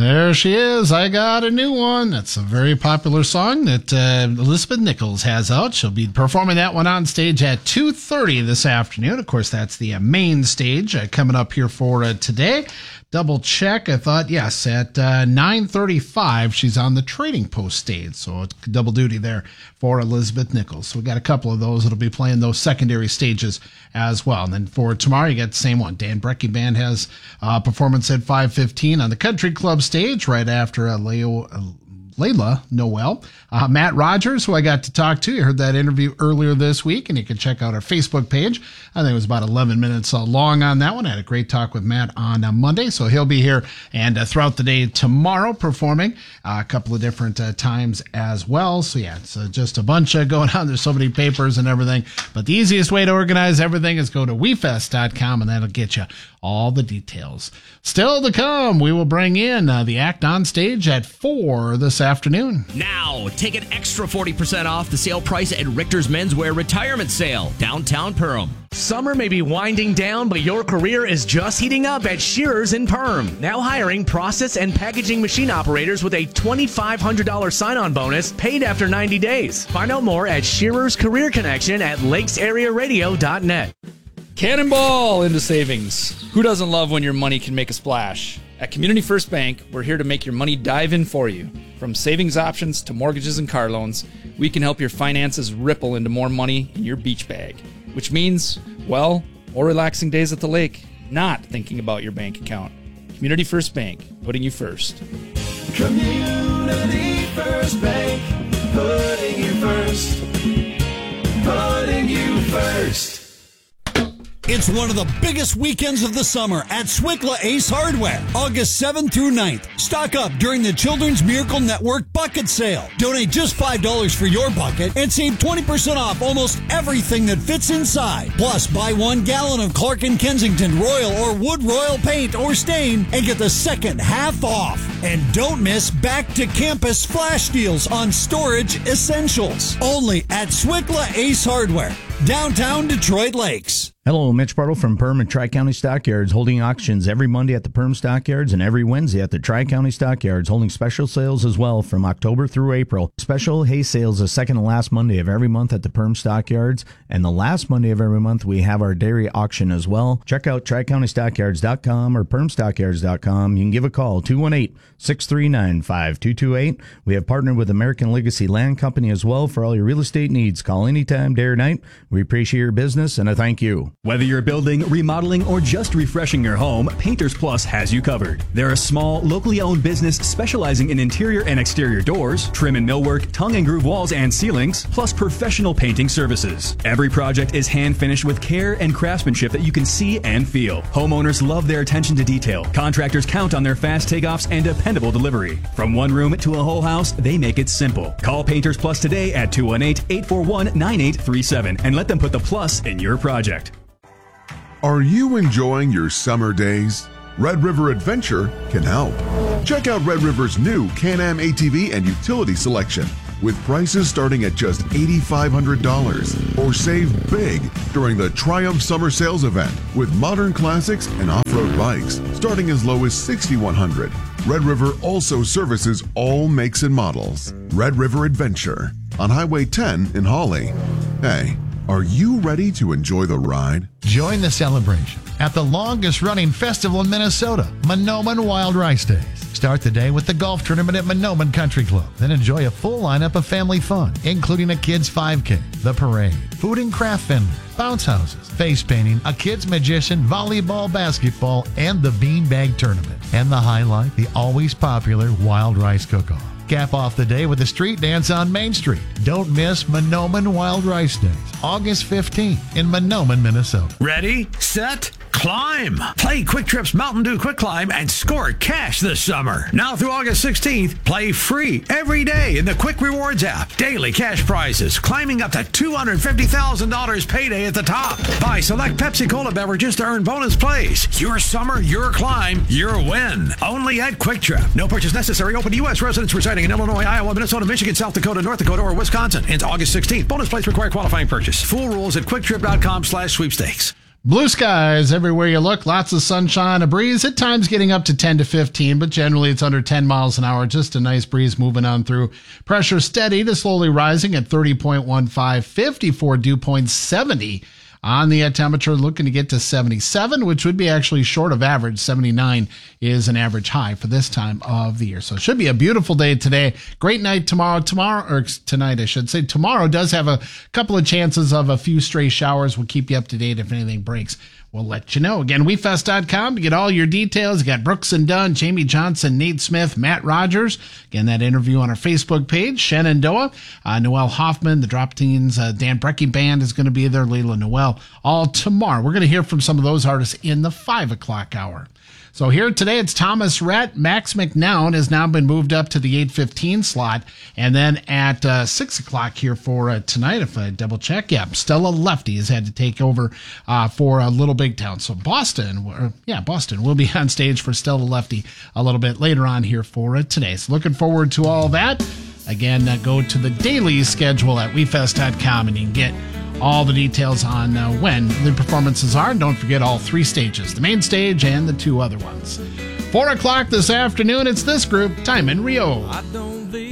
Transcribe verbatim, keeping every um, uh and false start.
There she is. I got a new one. That's a very popular song that uh, Elizabeth Nichols has out. She'll be performing that one on stage at two thirty this afternoon. Of course, that's the uh, main stage uh, coming up here for uh, today. Double check. I thought, yes, at uh, nine thirty-five, she's on the Trading Post stage. So it's double duty there for Elizabeth Nichols. So we got a couple of those that'll be playing those secondary stages as well. And then for tomorrow, you got the same one. Dan Brecky Band has a performance at five fifteen on the Country Club stage right after uh, Leo. Uh, Layla Noel. Uh, Matt Rogers, who I got to talk to. You heard that interview earlier this week, and you can check out our Facebook page. I think it was about eleven minutes uh, long on that one. I had a great talk with Matt on uh, Monday, so he'll be here and uh, throughout the day tomorrow performing uh, a couple of different uh, times as well. So yeah, it's uh, just a bunch uh, going on. There's so many papers and everything, but the easiest way to organize everything is go to we fest dot com, and that'll get you all the details. Still to come, we will bring in uh, the act on stage at four this afternoon. Now, take an extra forty percent off the sale price at Richter's Menswear Retirement Sale, downtown Perham. Summer may be winding down, but your career is just heating up at Shearers in Perham. Now hiring process and packaging machine operators with a twenty-five hundred dollars sign-on bonus paid after ninety days. Find out more at Shearers Career Connection at lakes area radio dot net. Cannonball into savings. Who doesn't love when your money can make a splash? At Community First Bank, we're here to make your money dive in for you. From savings options to mortgages and car loans, we can help your finances ripple into more money in your beach bag. Which means, well, more relaxing days at the lake, not thinking about your bank account. Community First Bank, putting you first. Community First Bank, putting you first. Putting you first. It's one of the biggest weekends of the summer at Swickla Ace Hardware, August seventh through ninth. Stock up during the Children's Miracle Network bucket sale. Donate just five dollars for your bucket and save twenty percent off almost everything that fits inside. Plus, buy one gallon of Clark and Kensington Royal or Wood Royal paint or stain and get the second half off. And don't miss Back to Campus flash deals on storage essentials. Only at Swickla Ace Hardware, downtown Detroit Lakes. Hello, Mitch Bartle from Perham and Tri-County Stockyards, holding auctions every Monday at the Perham Stockyards and every Wednesday at the Tri-County Stockyards, holding special sales as well from October through April. Special hay sales the second and last Monday of every month at the Perham Stockyards, and the last Monday of every month we have our dairy auction as well. Check out tri county stockyards dot com or perham stockyards dot com. You can give a call, two one eight, six three nine, five two two eight. We have partnered with American Legacy Land Company as well for all your real estate needs. Call anytime, day or night. We appreciate your business, and I thank you. Whether you're building, remodeling, or just refreshing your home, Painters Plus has you covered. They're a small, locally owned business specializing in interior and exterior doors, trim and millwork, tongue and groove walls and ceilings, plus professional painting services. Every project is hand finished with care and craftsmanship that you can see and feel. Homeowners love their attention to detail. Contractors count on their fast takeoffs and dependable delivery. From one room to a whole house, they make it simple. Call Painters Plus today at two one eight, eight four one, nine eight three seven and let them put the plus in your project. Are you enjoying your summer days? Red River Adventure can help. Check out Red River's new Can-Am A T V and utility selection with prices starting at just eight thousand five hundred dollars. Or save big during the Triumph Summer Sales event with modern classics and off-road bikes starting as low as six thousand one hundred dollars. Red River also services all makes and models. Red River Adventure on Highway ten in Hawley. Hey, are you ready to enjoy the ride? Join the celebration at the longest-running festival in Minnesota, Mahnomen Wild Rice Days. Start the day with the golf tournament at Mahnomen Country Club. Then enjoy a full lineup of family fun, including a kids' five K, the parade, food and craft vendors, bounce houses, face painting, a kids' magician, volleyball, basketball, and the beanbag tournament. And the highlight, the always popular Wild Rice Cook-Off. Cap off the day with a street dance on Main Street. Don't miss Mahnomen Wild Rice Days, August fifteenth in Mahnomen, Minnesota. Ready, set, climb. Play Quick Trip's Mountain Dew Quick Climb and score cash this summer. Now through August sixteenth, play free every day in the Quick Rewards app. Daily cash prizes, climbing up to two hundred fifty thousand dollars payday at the top. Buy select Pepsi Cola beverages to earn bonus plays. Your summer, your climb, your win. Only at Quick Trip. No purchase necessary. Open to U S residents residing in Illinois, Iowa, Minnesota, Michigan, South Dakota, North Dakota, or Wisconsin. Ends August sixteenth. Bonus plays require qualifying purchase. Full rules at quick trip dot com slash sweepstakes. Blue skies everywhere you look. Lots of sunshine, a breeze. At times getting up to ten to fifteen, but generally it's under ten miles an hour. Just a nice breeze moving on through. Pressure steady to slowly rising at thirty point one five. fifty-four dew point seventy. On the uh, temperature, looking to get to seventy-seven, which would be actually short of average. seventy-nine is an average high for this time of the year. So it should be a beautiful day today. Great night tomorrow. Tomorrow, or tonight, I should say. Tomorrow does have a couple of chances of a few stray showers. We'll keep you up to date if anything breaks. We'll let you know. Again, we fest dot com to get all your details. You got Brooks and Dunn, Jamie Johnson, Nate Smith, Matt Rogers. Again, that interview on our Facebook page. Shenandoah, uh, Noel Hoffman, the Drop Teens, uh, Dan Brecky Band is going to be there. Layla Noel, all tomorrow. We're going to hear from some of those artists in the five o'clock hour. So here today, it's Thomas Rhett. Max McNown has now been moved up to the eight fifteen slot. And then at uh, six o'clock here for uh, tonight, if I double check, yeah, Stella Lefty has had to take over uh, for a Little Big Town. So Boston, or, yeah, Boston will be on stage for Stella Lefty a little bit later on here for uh, today. So looking forward to all that. Again, uh, go to the daily schedule at we fest dot com and you can get all the details on uh, when the performances are. And don't forget all three stages, the main stage and the two other ones. Four o'clock this afternoon, it's this group, Time in Rio. I don't